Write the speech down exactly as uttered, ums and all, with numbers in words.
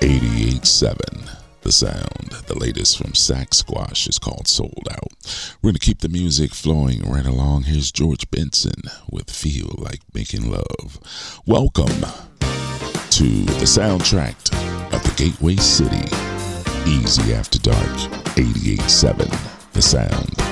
eighty-eight point seven The Sound. The latest from Sack Squash is called Sold Out. We're going to keep the music flowing right along. Here's George Benson with Feel Like Making Love. Welcome to the soundtrack of the Gateway City. Easy After Dark, eighty-eight point seven The Sound.